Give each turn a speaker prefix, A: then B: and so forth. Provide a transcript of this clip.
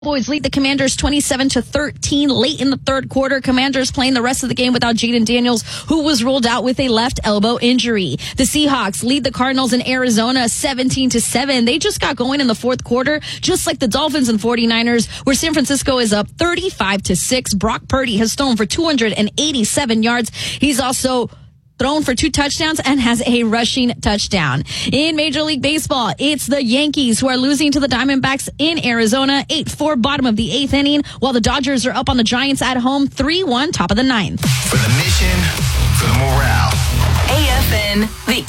A: Cowboys lead the Commanders 27-13 late in the third quarter. Commanders playing the rest of the game without Jaden Daniels, who was ruled out with a left elbow injury. The Seahawks lead the Cardinals in Arizona 17-7. They just got going in the fourth quarter, just like the Dolphins and 49ers, where San Francisco is up 35-6. Brock Purdy has thrown for 287 yards. He's also thrown for 2 touchdowns and has a rushing touchdown. In Major League Baseball, it's the Yankees who are losing to the Diamondbacks in Arizona, 8-4, bottom of the 8th inning, while the Dodgers are up on the Giants at home, 3-1, top of the 9th.
B: For the mission, for the morale.
C: AFN, the